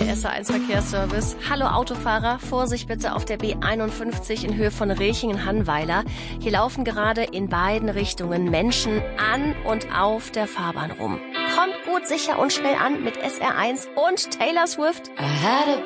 Der SR1 Verkehrsservice. Hallo Autofahrer, Vorsicht bitte auf der B51 in Höhe von Relchingen-Hannweiler. Hier laufen gerade in beiden Richtungen Menschen an und auf der Fahrbahn rum. Kommt gut, sicher und schnell an mit SR1 und Taylor Swift.